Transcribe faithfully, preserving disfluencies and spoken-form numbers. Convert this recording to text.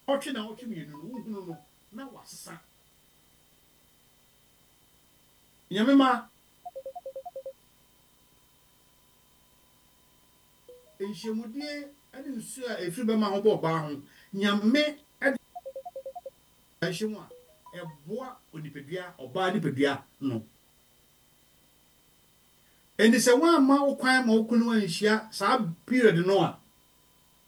ɔtwe na ɔtwe mienu no wohunu no na wasa nyamema enhyemudie ade nsu a efiri bɛma ho bɔ ɔbaa ho nyame ade ahyemu a ɛboa onipadua ɔbaa nipadua no eni sɛ wa ma wo kwan ma wo kunu anhyia saa period no a